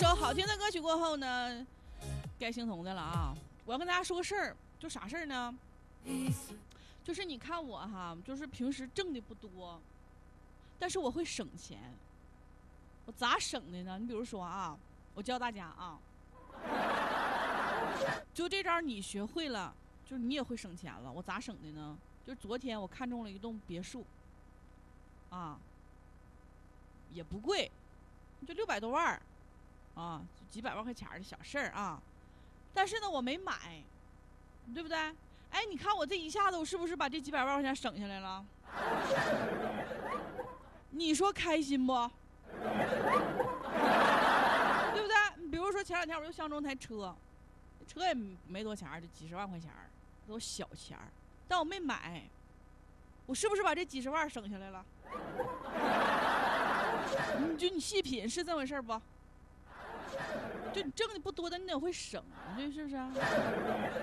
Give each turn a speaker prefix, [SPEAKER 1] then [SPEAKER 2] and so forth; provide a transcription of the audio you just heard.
[SPEAKER 1] 首好听的歌曲过后呢，该相同的了啊！我要跟大家说个事儿，就啥事儿呢？就是你看我哈，就是平时挣的不多，但是我会省钱。我咋省的呢？你比如说啊，我教大家啊，就这招你学会了，就是你也会省钱了。我咋省的呢？就是昨天我看中了一栋别墅，啊，也不贵，就600多万啊，就几百万块钱的小事儿啊。但是呢，我没买，对不对？哎，你看我这一下子，我是不是把这几百万块钱省下来了？你说开心不？对不对？比如说前两天我又相中台车，车也没多钱，就几十万块钱，都小钱，但我没买，我是不是把这几十万省下来了？你细品是这回事不？就你挣的不多，但你得会省，这是不是？